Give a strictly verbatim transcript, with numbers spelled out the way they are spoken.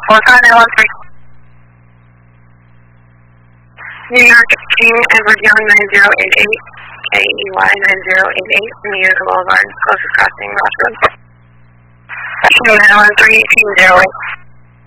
four five nine one three. New York, King Edward Young nine zero eight eight. K E Y nine zero eight eight. New York Boulevard, closest crossing, Ross Road. New nine one three, King zero eight.